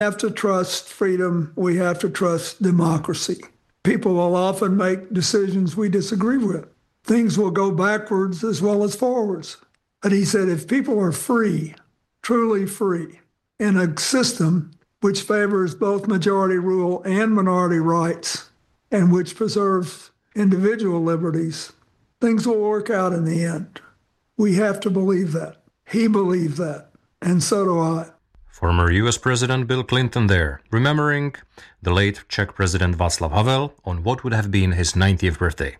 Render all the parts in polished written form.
We have to trust freedom. We have to trust democracy. People will often make decisions we disagree with. Things will go backwards as well as forwards. But he said, if people are free, truly free, in a system which favors both majority rule and minority rights, and which preserves individual liberties, things will work out in the end. We have to believe that. He believed that, and so do I. Former US President Bill Clinton there, remembering the late Czech President Václav Havel on what would have been his 90th birthday.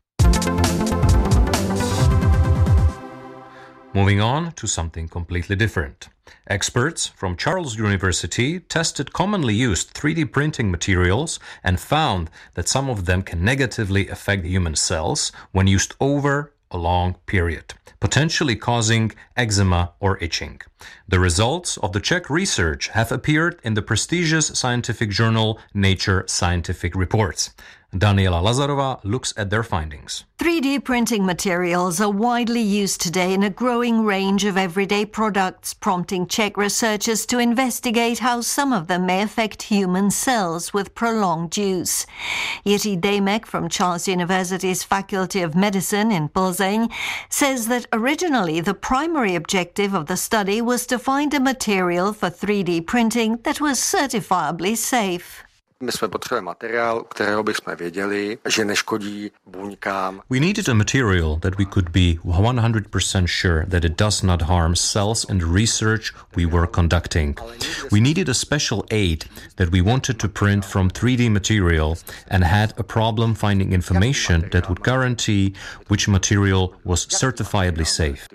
Moving on to something completely different. Experts from Charles University tested commonly used 3D printing materials and found that some of them can negatively affect human cells when used over a long period, potentially causing eczema or itching. The results of the Czech research have appeared in the prestigious scientific journal Nature Scientific Reports. Daniela Lazarova looks at their findings. 3D printing materials are widely used today in a growing range of everyday products, prompting Czech researchers to investigate how some of them may affect human cells with prolonged use. Jiří Dejmek from Charles University's Faculty of Medicine in Plzeň says that originally the primary objective of the study was to find a material for 3D printing that was certifiably safe. My jsme potřebovali materiál, kterého bychom věděli, že neškodí buňkám. We needed a material that we could be 100% sure that it does not harm cells in the research we were conducting. We needed a special aid that we wanted to print from 3D material and had a problem finding information that would guarantee which material was certifiably safe.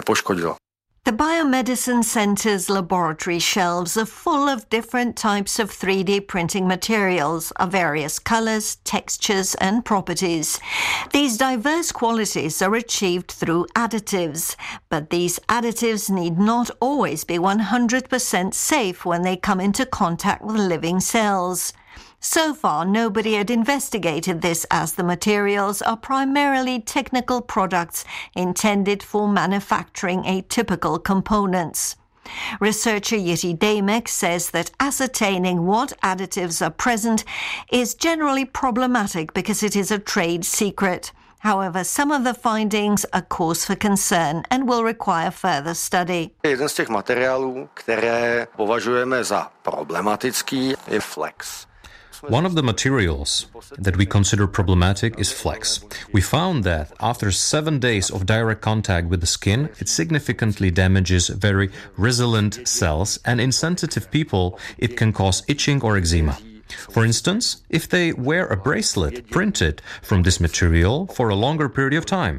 The Biomedicine Centre's laboratory shelves are full of different types of 3D printing materials of various colors, textures and properties. These diverse qualities are achieved through additives, but these additives need not always be 100% safe when they come into contact with living cells. So far, nobody had investigated this as the materials are primarily technical products intended for manufacturing atypical components. Researcher Jiří Dejmek says that ascertaining what additives are present is generally problematic because it is a trade secret. However, some of the findings are cause for concern and will require further study. Jeden z těch materiálů, které považujeme za problematický, je flex. One of the materials that we consider problematic is flex. We found that after 7 days of direct contact with the skin, it significantly damages very resilient cells, and in sensitive people, it can cause itching or eczema. For instance, if they wear a bracelet printed from this material for a longer period of time.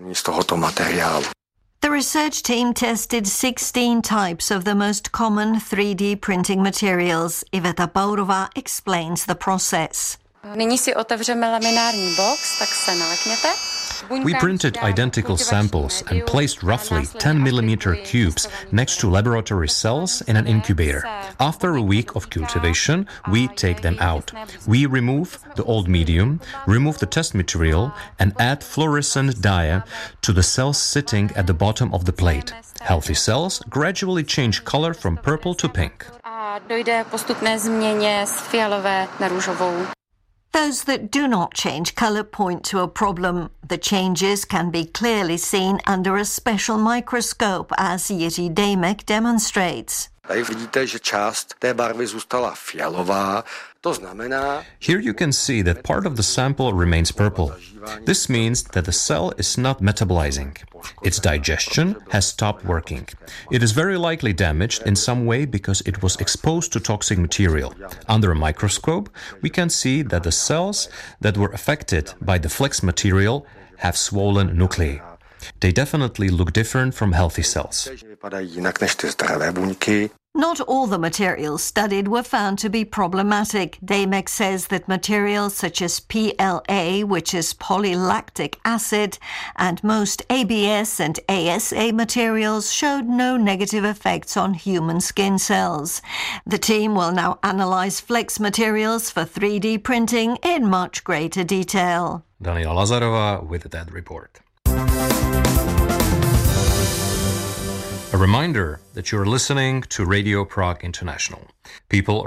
The research team tested 16 types of the most common 3D printing materials. Iveta Baurová explains the process. Nyní si otevřeme laminární box, tak se nalekněte. We printed identical samples and placed roughly 10 millimeter cubes next to laboratory cells in an incubator. After a week of cultivation, we take them out. We remove the old medium, remove the test material, and add fluorescent dye to the cells sitting at the bottom of the plate. Healthy cells gradually change color from purple to pink. A dojde postupné změně z fialové na růžovou. Those that do not change colour point to a problem. The changes can be clearly seen under a special microscope, as Jiří Dejmek demonstrates. Tady vidíte, že část té barvy zůstala fialová. To znamená... Here you can see that part of the sample remains purple. This means that the cell is not metabolizing. Its digestion has stopped working. It is very likely damaged in some way because it was exposed to toxic material. Under a microscope, we can see that the cells that were affected by the flex material have swollen nuclei. They definitely look different from healthy cells. Not all the materials studied were found to be problematic. Dejmek says that materials such as PLA, which is polylactic acid, and most ABS and ASA materials showed no negative effects on human skin cells. The team will now analyze flex materials for 3D printing in much greater detail. Daniela Lazarova with that report. A reminder that you're listening to Radio Prague International. People